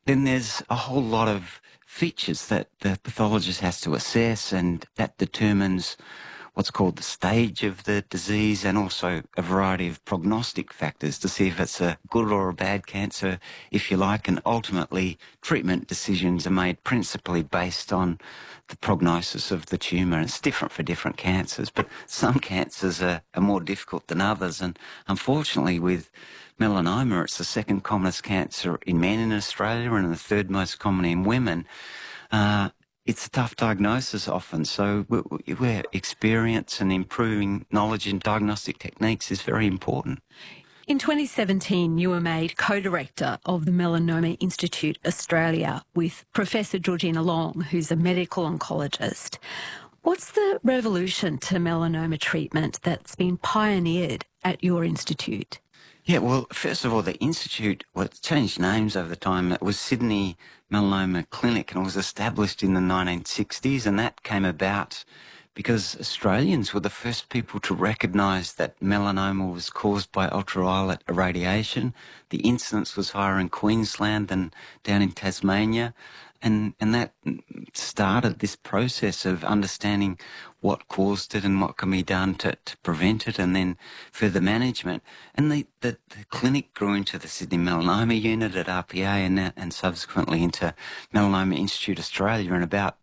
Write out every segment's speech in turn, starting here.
then there's a whole lot of features that the pathologist has to assess, and that determines what's called the stage of the disease, and also a variety of prognostic factors to see if it's a good or a bad cancer, if you like, and ultimately treatment decisions are made principally based on the prognosis of the tumour. And it's different for different cancers, but some cancers are more difficult than others, and unfortunately with melanoma, it's the second commonest cancer in men in Australia and the third most common in women. It's a tough diagnosis often, so where experience and improving knowledge in diagnostic techniques is very important. In 2017, you were made co-director of the Melanoma Institute Australia with Professor Georgina Long, who's a medical oncologist. What's the revolution to melanoma treatment that's been pioneered at your institute? Yeah, well, first of all, the Institute, it's changed names over the time. It was Sydney Melanoma Clinic, and it was established in the 1960s, and that came about because Australians were the first people to recognise that melanoma was caused by ultraviolet irradiation. The incidence was higher in Queensland than down in Tasmania, and that started this process of understanding what caused it and what can be done to prevent it, and then further management. And the clinic grew into the Sydney Melanoma Unit at RPA and subsequently into Melanoma Institute Australia in about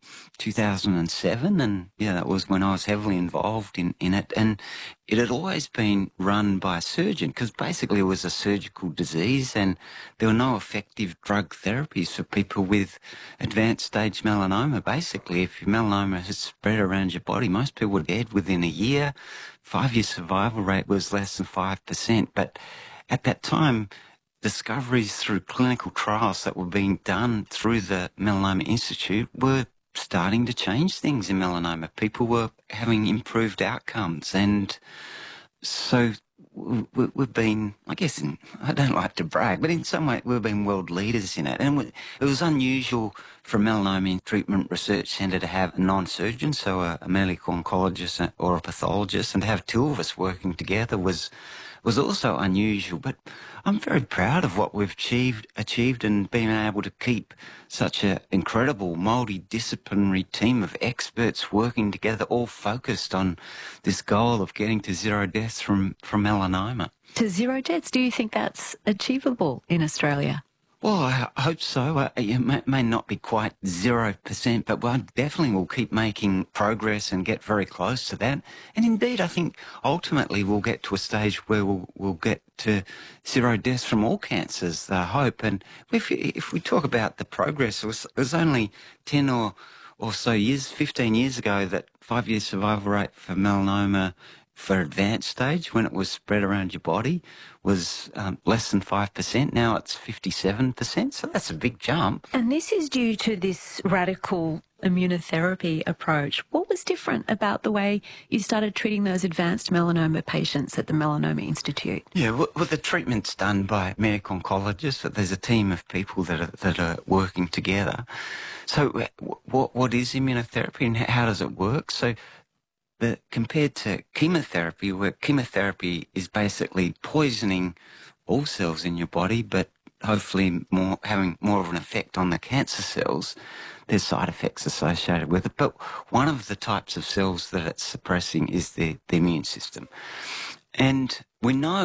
2007. And yeah, that was when I was heavily involved in it. And it had always been run by a surgeon because basically it was a surgical disease and there were no effective drug therapies for people with advanced stage melanoma. Basically, if your melanoma has spread around your body, most people were dead within a year. 5-year survival rate was less than 5%. But at that time, discoveries through clinical trials that were being done through the Melanoma Institute were starting to change things in melanoma. People were having improved outcomes, and so we've been, I guess, I don't like to brag, but in some way we've been world leaders in it. And it was unusual for a melanoma treatment research centre to have a non-surgeon, so a medical oncologist or a pathologist, and to have two of us working together was also unusual. But I'm very proud of what we've achieved and being able to keep such an incredible multidisciplinary team of experts working together, all focused on this goal of getting to zero deaths from melanoma. To zero deaths, do you think that's achievable in Australia? Well, I hope so. It may not be quite 0%, but I definitely will keep making progress and get very close to that. And indeed, I think ultimately we'll get to a stage where we'll get to zero deaths from all cancers, I hope. And if we talk about the progress, it was only 10 or so years, 15 years ago, that 5-year survival rate for melanoma for advanced stage, when it was spread around your body, was less than 5%. Now it's 57%, so that's a big jump. And this is due to this radical immunotherapy approach. What was different about the way you started treating those advanced melanoma patients at the Melanoma Institute? Yeah, well, the treatment's done by medical oncologists, but there's a team of people that are working together. So what is immunotherapy and how does it work? So compared to chemotherapy, where chemotherapy is basically poisoning all cells in your body, but hopefully having more of an effect on the cancer cells, there's side effects associated with it. But one of the types of cells that it's suppressing is the immune system. And we know,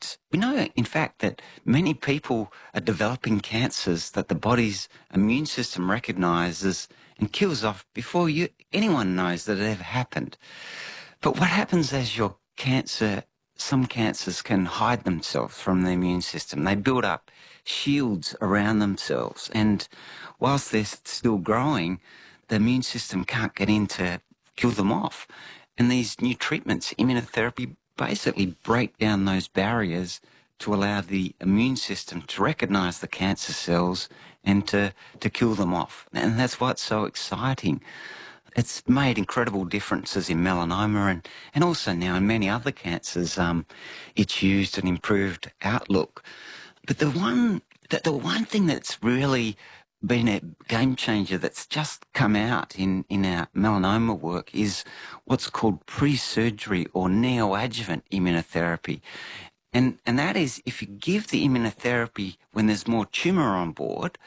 in fact, that many people are developing cancers that the body's immune system recognises and kills off before anyone knows that it ever happened. But what happens as your cancer, some cancers can hide themselves from the immune system. They build up shields around themselves, and whilst they're still growing, the immune system can't get in to kill them off. And these new treatments, immunotherapy, basically break down those barriers to allow the immune system to recognise the cancer cells and to kill them off. And that's why it's so exciting. It's made incredible differences in melanoma and also now in many other cancers. It's used an improved outlook. But the one thing that's really been a game changer that's just come out in our melanoma work is what's called pre-surgery or neoadjuvant immunotherapy. And that is, if you give the immunotherapy when there's more tumour on board,